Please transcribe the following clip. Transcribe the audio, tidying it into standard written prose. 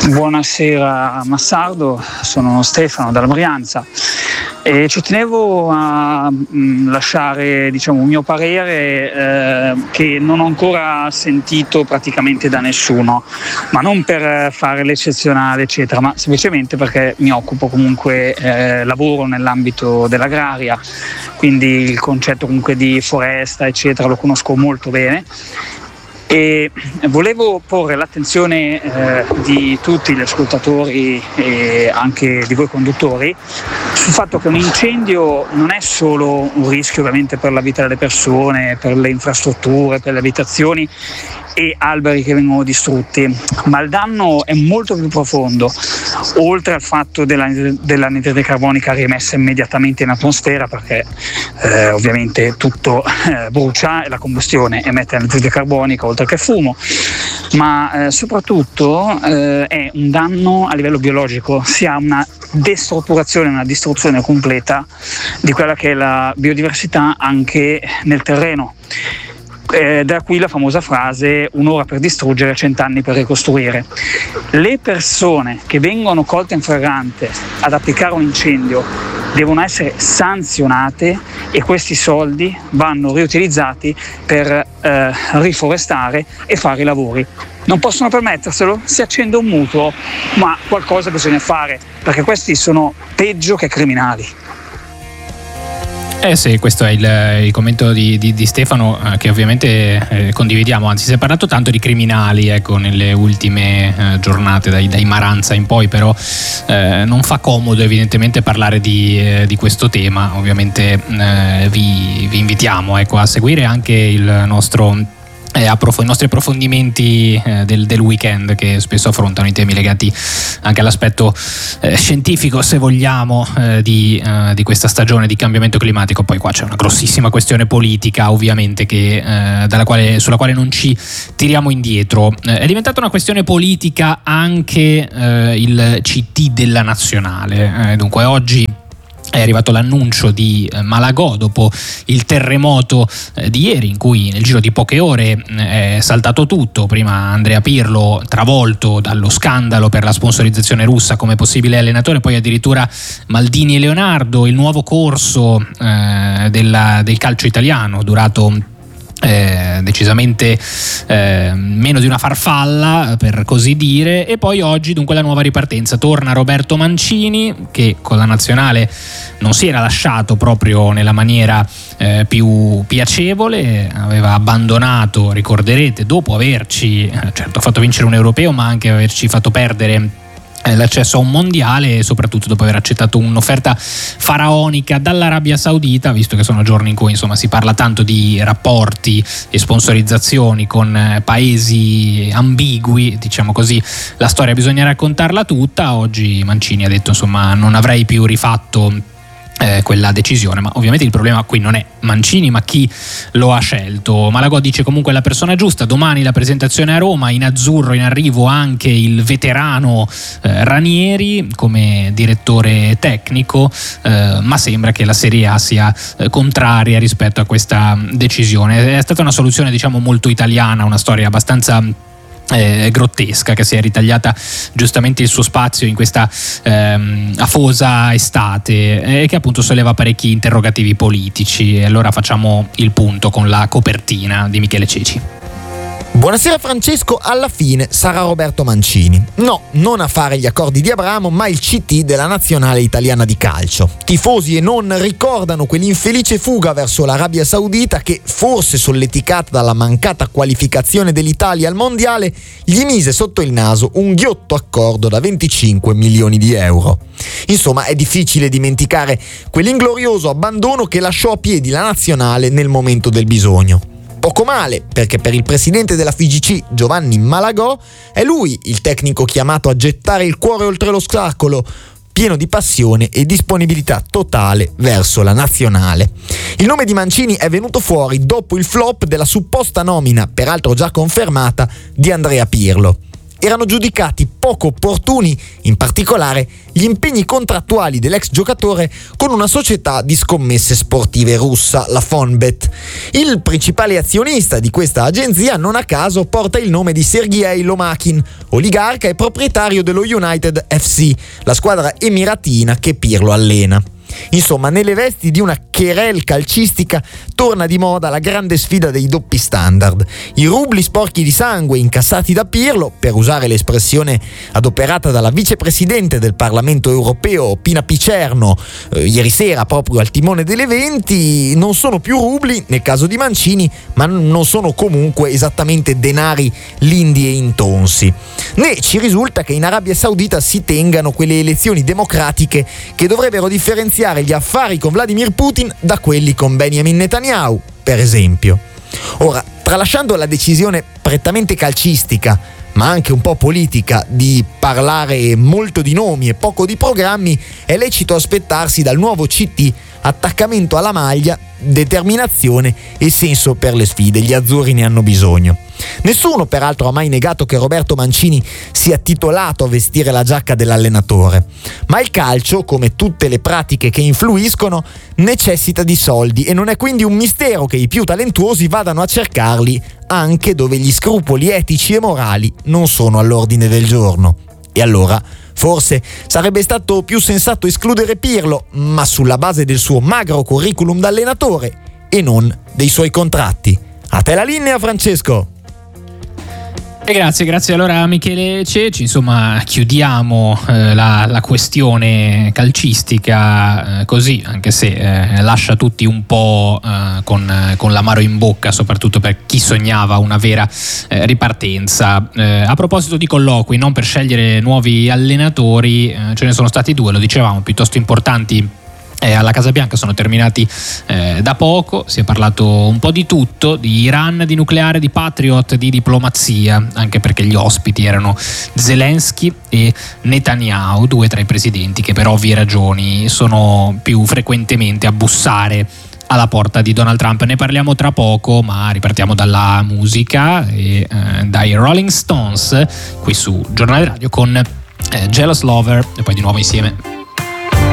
Buonasera Massardo, sono Stefano dalla Brianza e ci tenevo a lasciare un mio parere che non ho ancora sentito praticamente da nessuno, ma non per fare l'eccezionale eccetera, ma semplicemente perché mi occupo comunque, lavoro nell'ambito dell'agraria, quindi il concetto comunque di foresta eccetera lo conosco molto bene. E volevo porre l'attenzione di tutti gli ascoltatori e anche di voi conduttori sul fatto che un incendio non è solo un rischio ovviamente per la vita delle persone, per le infrastrutture, per le abitazioni e alberi che vengono distrutti, ma il danno è molto più profondo, oltre al fatto dell'anidride carbonica rimessa immediatamente in atmosfera, perché ovviamente tutto brucia e la combustione emette anidride carbonica oltre che fumo, ma soprattutto è un danno a livello biologico, si ha una destrutturazione, una distruzione completa di quella che è la biodiversità anche nel terreno. Da qui la famosa frase: un'ora per distruggere, 100 anni per ricostruire. Le persone che vengono colte in flagrante ad applicare un incendio devono essere sanzionate e questi soldi vanno riutilizzati per riforestare e fare i lavori. Non possono permetterselo? Si accende un mutuo, ma qualcosa bisogna fare, perché questi sono peggio che criminali. Sì, questo è il commento di Stefano, che ovviamente condividiamo, anzi si è parlato tanto di criminali nelle ultime giornate dai Maranza in poi, però non fa comodo evidentemente parlare di questo tema. Ovviamente vi invitiamo a seguire anche il nostro i nostri approfondimenti del weekend, che spesso affrontano i temi legati anche all'aspetto scientifico, se vogliamo, di questa stagione di cambiamento climatico. Poi qua c'è una grossissima questione politica, ovviamente, sulla quale non ci tiriamo indietro. È diventata una questione politica anche il CT della nazionale. Dunque oggi è arrivato l'annuncio di Malagò dopo il terremoto di ieri, in cui nel giro di poche ore è saltato tutto. Prima Andrea Pirlo, travolto dallo scandalo per la sponsorizzazione russa come possibile allenatore, poi addirittura Maldini e Leonardo, il nuovo corso del calcio italiano, durato decisamente meno di una farfalla, per così dire. E poi oggi dunque la nuova ripartenza, torna Roberto Mancini, che con la nazionale non si era lasciato proprio nella maniera più piacevole, aveva abbandonato, ricorderete, dopo averci certo fatto vincere un europeo, ma anche averci fatto perdere l'accesso a un mondiale, e soprattutto dopo aver accettato un'offerta faraonica dall'Arabia Saudita, visto che sono giorni in cui si parla tanto di rapporti e sponsorizzazioni con paesi ambigui, diciamo così. La storia bisogna raccontarla tutta. Oggi Mancini ha detto non avrei più rifatto quella decisione, ma ovviamente il problema qui non è Mancini, ma chi lo ha scelto. Malagò dice comunque la persona giusta. Domani la presentazione a Roma, in azzurro in arrivo anche il veterano Ranieri come direttore tecnico, ma sembra che la Serie A sia contraria rispetto a questa decisione. È stata una soluzione molto italiana, una storia abbastanza grottesca, che si è ritagliata giustamente il suo spazio in questa afosa estate, e che appunto solleva parecchi interrogativi politici. E allora facciamo il punto con la copertina di Michele Ceci. Buonasera Francesco, alla fine sarà Roberto Mancini. No, non a fare gli accordi di Abramo, ma il CT della nazionale italiana di calcio. Tifosi e non ricordano quell'infelice fuga verso l'Arabia Saudita che, forse solleticata dalla mancata qualificazione dell'Italia al mondiale, gli mise sotto il naso un ghiotto accordo da 25 milioni di euro. Insomma, è difficile dimenticare quell'inglorioso abbandono che lasciò a piedi la nazionale nel momento del bisogno. Poco male, perché per il presidente della FIGC, Giovanni Malagò, è lui il tecnico chiamato a gettare il cuore oltre l'ostacolo, pieno di passione e disponibilità totale verso la nazionale. Il nome di Mancini è venuto fuori dopo il flop della supposta nomina, peraltro già confermata, di Andrea Pirlo. Erano giudicati poco opportuni, in particolare gli impegni contrattuali dell'ex giocatore con una società di scommesse sportive russa, la Fonbet. Il principale azionista di questa agenzia, non a caso, porta il nome di Sergej Lomakin, oligarca e proprietario dello United FC, la squadra emiratina che Pirlo allena. Insomma, nelle vesti di una querel calcistica torna di moda la grande sfida dei doppi standard. I rubli sporchi di sangue incassati da Pirlo, per usare l'espressione adoperata dalla vicepresidente del Parlamento europeo Pina Picerno ieri sera proprio al timone dell'eventi, non sono più rubli nel caso di Mancini, ma non sono comunque esattamente denari lindi e intonsi. Né ci risulta che in Arabia Saudita si tengano quelle elezioni democratiche che dovrebbero differenziare gli affari con Vladimir Putin da quelli con Benjamin Netanyahu, per esempio. Ora, tralasciando la decisione prettamente calcistica, ma anche un po' politica, di parlare molto di nomi e poco di programmi, è lecito aspettarsi dal nuovo CT attaccamento alla maglia, determinazione e senso per le sfide. Gli azzurri ne hanno bisogno. Nessuno peraltro ha mai negato che Roberto Mancini sia titolato a vestire la giacca dell'allenatore, ma il calcio, come tutte le pratiche che influiscono, necessita di soldi e non è quindi un mistero che i più talentuosi vadano a cercarli anche dove gli scrupoli etici e morali non sono all'ordine del giorno. E allora forse sarebbe stato più sensato escludere Pirlo, ma sulla base del suo magro curriculum da allenatore e non dei suoi contratti. A te la linea, Francesco. E grazie allora Michele Ceci. Insomma, chiudiamo la questione calcistica così, anche se lascia tutti un po' con l'amaro in bocca, soprattutto per chi sognava una vera ripartenza. A proposito di colloqui, non per scegliere nuovi allenatori, ce ne sono stati due, lo dicevamo, piuttosto importanti. Alla Casa Bianca sono terminati da poco, si è parlato un po' di tutto, di Iran, di nucleare, di Patriot, di diplomazia, anche perché gli ospiti erano Zelensky e Netanyahu, due tra i presidenti che per ovvie ragioni sono più frequentemente a bussare alla porta di Donald Trump. Ne parliamo tra poco, ma ripartiamo dalla musica e dai Rolling Stones qui su Giornale Radio con Jealous Lover e poi di nuovo insieme.